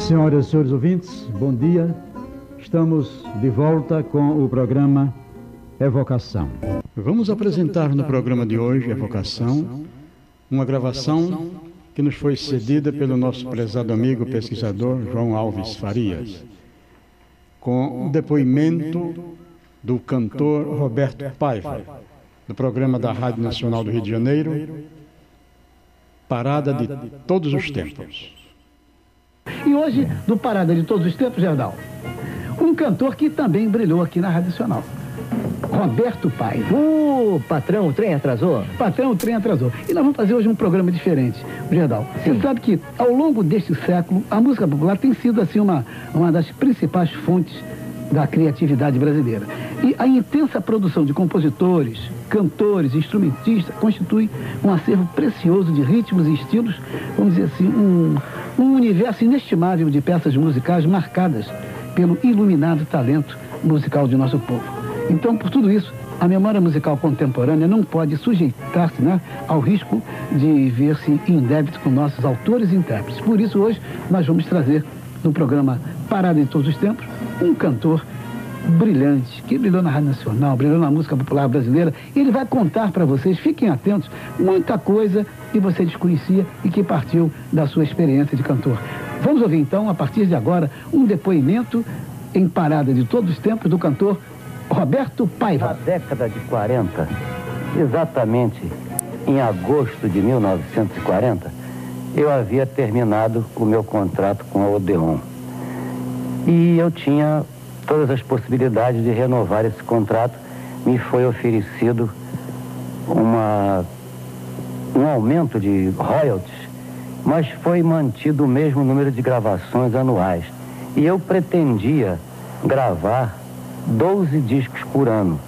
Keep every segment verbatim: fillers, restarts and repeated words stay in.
Senhoras e senhores ouvintes, bom dia. Estamos de volta com o programa Evocação. Vamos apresentar no programa de hoje, Evocação, uma gravação que nos foi cedida pelo nosso prezado amigo pesquisador João Alves Farias, com o depoimento do cantor Roberto Paiva, do programa da Rádio Nacional do Rio de Janeiro, Parada de Todos os Tempos. E hoje, do Parada de Todos os Tempos, Gerdau, um cantor que também brilhou aqui na Rádio Nacional, Roberto Paiva. Uh, patrão, o trem atrasou? Patrão, o trem atrasou. E nós vamos fazer hoje um programa diferente, Gerdau. Você sabe que, ao longo deste século, a música popular tem sido, assim, uma, uma das principais fontes da criatividade brasileira. E a intensa produção de compositores, cantores, instrumentistas constitui um acervo precioso de ritmos e estilos, vamos dizer assim, um, um universo inestimável de peças musicais marcadas pelo iluminado talento musical de nosso povo. Então, por tudo isso, a memória musical contemporânea não pode sujeitar-se, né, ao risco de ver-se em débito com nossos autores e intérpretes. Por isso, hoje, nós vamos trazer no programa Parada de Todos os Tempos um cantor brilhante, que brilhou na Rádio Nacional, brilhou na música popular brasileira. Ele vai contar para vocês, fiquem atentos, muita coisa que você desconhecia e que partiu da sua experiência de cantor. Vamos ouvir então, a partir de agora, um depoimento em Parada de Todos os Tempos do cantor Roberto Paiva. Na década de quarenta, exatamente em agosto de mil novecentos e quarenta, eu havia terminado o meu contrato com a Odeon. E eu tinha todas as possibilidades de renovar esse contrato. Me foi oferecido uma, um aumento de royalties, mas foi mantido o mesmo número de gravações anuais. E eu pretendia gravar doze discos por ano.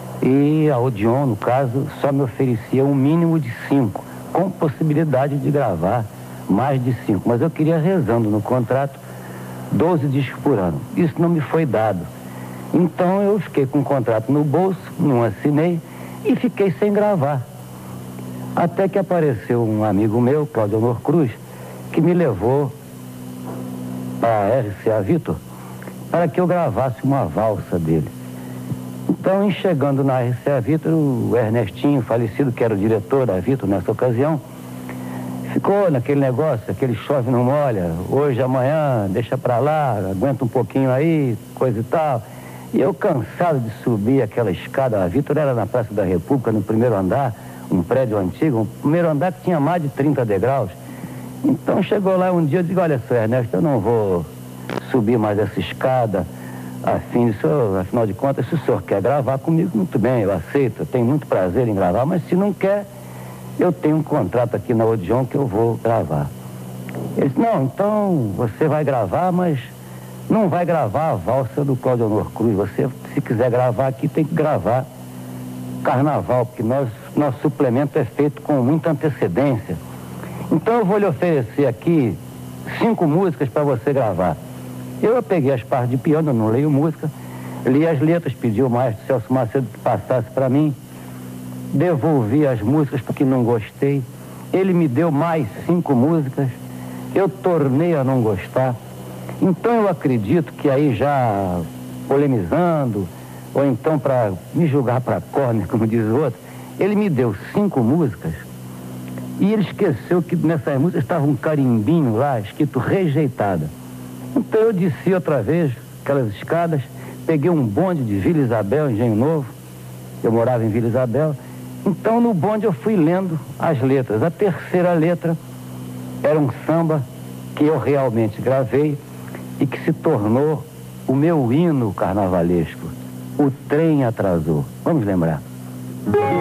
E a Odeon, no caso, só me oferecia um mínimo de cinco, com possibilidade de gravar mais de cinco. Mas eu queria, rezando no contrato, doze discos por ano. Isso não me foi dado. Então eu fiquei com o contrato no bolso, não assinei e fiquei sem gravar. Até que apareceu um amigo meu, Cláudio Honor Cruz, que me levou para a R C A Victor para que eu gravasse uma valsa dele. Então, em chegando na R C A Victor, o Ernestinho, falecido, que era o diretor da Victor nessa ocasião, ficou naquele negócio, aquele chove não molha, hoje, amanhã, deixa pra lá, aguenta um pouquinho aí, coisa e tal. E eu, cansado de subir aquela escada, a Victor era na Praça da República, no primeiro andar, um prédio antigo, um primeiro andar que tinha mais de trinta degraus. Então chegou lá um dia, eu digo, olha só, Ernesto, eu não vou subir mais essa escada, afim de senhor, afinal de contas, se o senhor quer gravar comigo, muito bem, eu aceito, eu tenho muito prazer em gravar, mas se não quer, eu tenho um contrato aqui na Odeon que eu vou gravar. Ele disse, não, então você vai gravar, mas não vai gravar a valsa do Cláudio Honor Cruz. Você, se quiser gravar aqui, tem que gravar Carnaval, porque nós, nosso suplemento é feito com muita antecedência. Então eu vou lhe oferecer aqui cinco músicas para você gravar. Eu peguei as partes de piano, eu não leio música, li as letras, pedi ao maestro Celso Macedo que passasse para mim, devolvi as músicas porque não gostei, ele me deu mais cinco músicas, eu tornei a não gostar. Então eu acredito que aí, já polemizando, ou então para me julgar para córner, como diz o outro, ele me deu cinco músicas e ele esqueceu que nessas músicas estava um carimbinho lá escrito rejeitada. Então eu desci outra vez aquelas escadas, peguei um bonde de Vila Isabel, Engenho Novo, eu morava em Vila Isabel. Então no bonde eu fui lendo as letras. A terceira letra era um samba que eu realmente gravei e que se tornou o meu hino carnavalesco. O trem atrasou. Vamos lembrar.